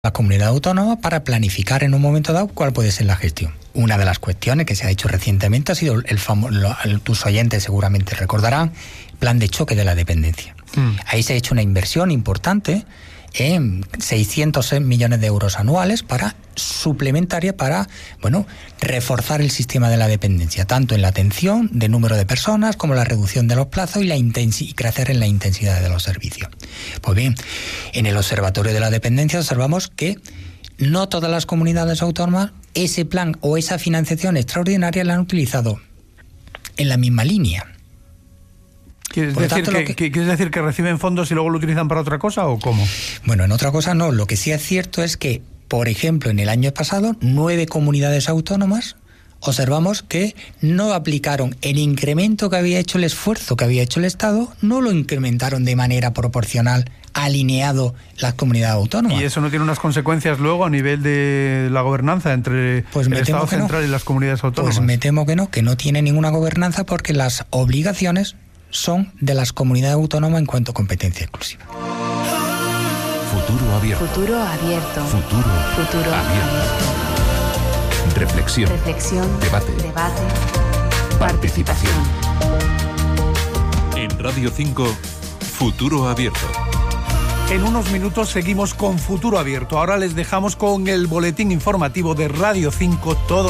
la comunidad autónoma para planificar en un momento dado cuál puede ser la gestión. Una de las cuestiones que se ha hecho recientemente ha sido tus oyentes seguramente recordarán, el plan de choque de la dependencia. Ahí se ha hecho una inversión importante en 600 millones de euros anuales suplementaria para reforzar el sistema de la dependencia, tanto en la atención de número de personas como la reducción de los plazos y crecer en la intensidad de los servicios. Pues bien, en el Observatorio de la Dependencia observamos que no todas las comunidades autónomas ese plan o esa financiación extraordinaria la han utilizado en la misma línea. ¿Quieres decir que reciben fondos y luego lo utilizan para otra cosa o cómo? Bueno, en otra cosa no. Lo que sí es cierto es que, por ejemplo, en el año pasado, 9 comunidades autónomas observamos que no aplicaron el incremento que había hecho el esfuerzo que había hecho el Estado, no lo incrementaron de manera proporcional, alineado las comunidades autónomas. ¿Y eso no tiene unas consecuencias luego a nivel de la gobernanza entre el Estado central y las comunidades autónomas? Pues me temo que no tiene ninguna gobernanza porque las obligaciones son de las comunidades autónomas en cuanto a competencia exclusiva. Futuro abierto. Futuro abierto. Futuro abierto. Reflexión. Debate. Participación. En Radio 5, Futuro Abierto. En unos minutos seguimos con Futuro Abierto. Ahora les dejamos con el boletín informativo de Radio 5 todo.